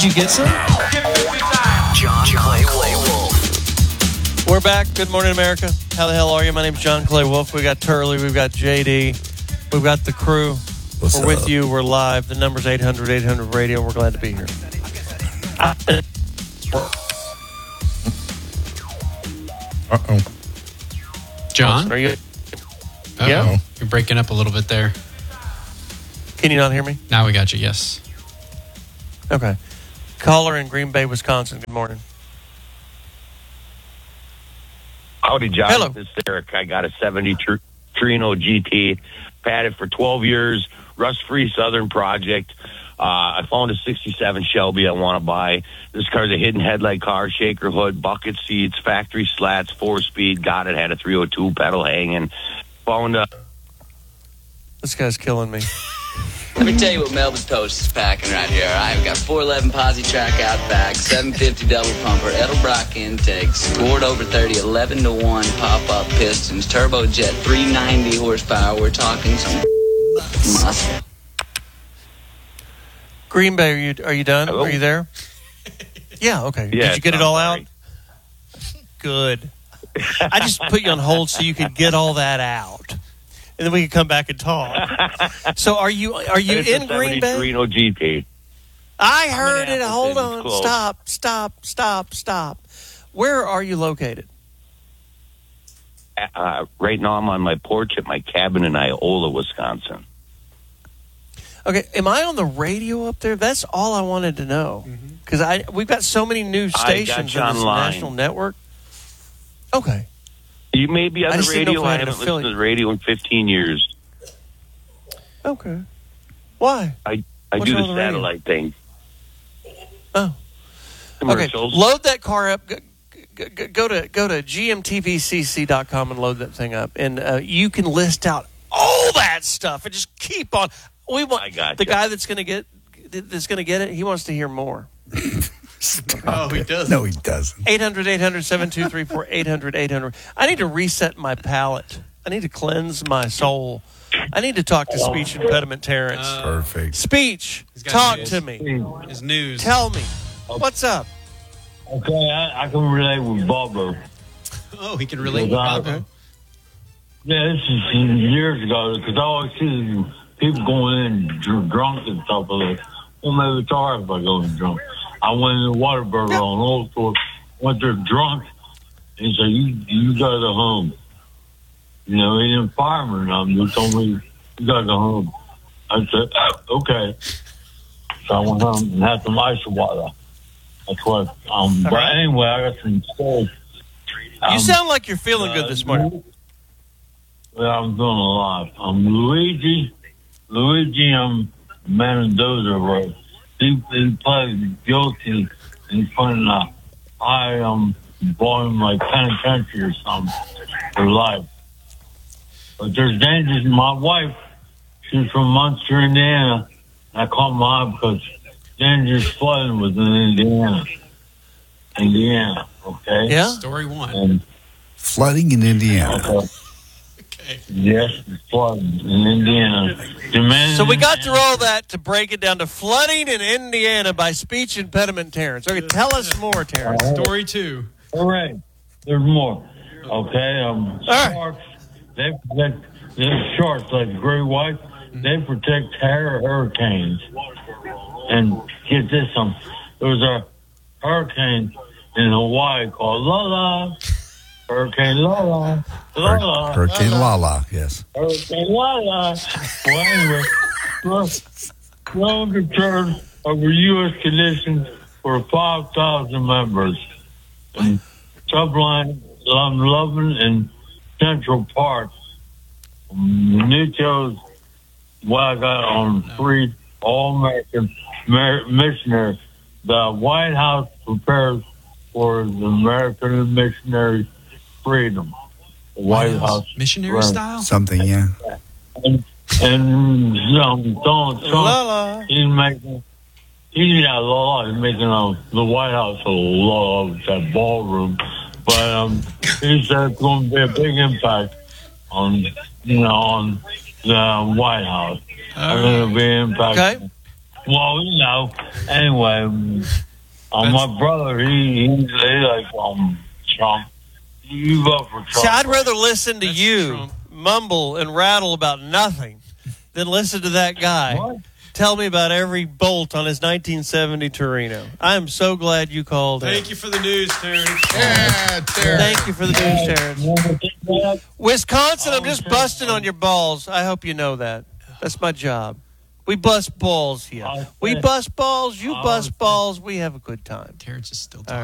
you get some? John Clay Wolf. We're back. Good morning, America. How the hell are you? My name's John Clay Wolf. We got Turley. We've got JD. We've got the crew. What's We're up? with you. We're live. The number's 800-800-RADIO. We're glad to be here. Uh-oh. John? Are you? Uh-oh. Yeah? You're breaking up a little bit there. Can you not hear me? Now we got you, yes. Okay. Caller in Green Bay, Wisconsin. Good morning. Howdy, John. Hello. This is Eric. I got a 70 Trino GT. Had it for 12 years. Rust-free Southern project. I found a 67 Shelby I want to buy. This car's a hidden headlight car, shaker hood, bucket seats, factory slats, 4-speed. Got it. Had a 302 pedal hanging. Found a... This guy's killing me. Let me tell you what Melba's Toast is packing right here. I've got 411 posi track out back, 750 double pumper, Edelbrock intakes, scored over 30, 11-1 pop-up pistons, turbojet, 390 horsepower. We're talking some muscle. Green Bay, are you done? Hello? Are you there? Yeah, okay. Yeah, Did you get it all out? Good. I just put you on hold so you could get all that out. And then we can come back and talk. So are you It's in a Green 70 Bay? Trino GT. I heard it. Minneapolis Hold is on. close. Stop. Where are you located? Right now I'm on my porch at my cabin in Iola, Wisconsin. Okay, am I on the radio up there? That's all I wanted to know. Because we've got so many new stations you on this online. national network. Okay. You may be on I the just didn't know radio. if I I had an haven't listened to affiliate. the radio in 15 years. Okay. Why? I What's do wrong the with the radio? satellite thing. Oh. Okay, Commercials. load that car up. Go to gmtvcc.com and load that thing up, and you can list out all that stuff and just keep on. We want I got the you. guy that's going to get it. He wants to hear more. Oh, he does. No, he doesn't. 800-800-7234, 800-800. I need to reset my palate. I need to cleanse my soul. I need to talk to speech impediment Terrence. Perfect. Speech, He's got talk news. to me. His news. Tell me, what's up? Okay, I can relate with Bubba. Oh, he can relate with Okay. Bobo. Yeah, this is years ago, because I always see people going in drunk and stuff like that. Well, maybe it's all right if I go in drunk. I went in the Whataburger on Old Store, went there drunk, and he said, you got to go home. You know, he didn't fire me or nothing. He told me, you got to go home. I said, okay. So I went home and had some ice water. That's what, but anyway, I got some stories. You sound like you're feeling good this morning. Well, I'm doing a lot. Luigi, Mendoza wrote. He pled guilty in front of I blowing like penitentiary or something for life. But there's dangers. My wife, she's from Munster, Indiana. I called my mom because dangerous flooding was in Indiana, okay? Yeah? Story one. And Flooding in Indiana. Okay. yes, it's flooding in Indiana. So we got through all that to break it down to flooding in Indiana by speech impediment Terrence. Okay, tell us more, Terrence. Story two. All right, there's more. Okay, sharks. They protect the sharks like great white. They protect hurricanes. And get this, there was a hurricane in Hawaii called Lala. Hurricane Lala. Lala. Hurricane Lala, yes. Hurricane Lala. Well, anyway, strong concern over U.S. conditions for 5,000 members. And Subline, Loving, and Central Park. Nichols, what I got on free All-American missionary. The White House prepares for the American missionary freedom. The White House. Missionary right. style? Something, yeah. And Donald Trump, La. he's making the White House a law of that ballroom. But he said it's going to be a big impact on the White House. It's going to be impacting Well, anyway, my brother, he's like Trump. You vote for Trump. See, I'd rather listen to That's you Trump. mumble and rattle about nothing than listen to that guy What? tell me about every bolt on his 1970 Torino. I am so glad you called in. Thank you for the news, Terrence. Yeah, Terrence. Thank you for the news, Terrence. Wisconsin, I'm just busting on your balls. I hope you know that. That's my job. We bust balls here. We bust balls, you bust balls. We have a good time. Terrence is still All talking.